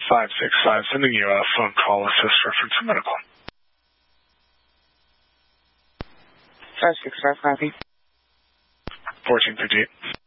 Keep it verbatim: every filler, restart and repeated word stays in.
five six five, sending you a phone call assist reference to medical. five six five, copy. fourteen fifty-eight.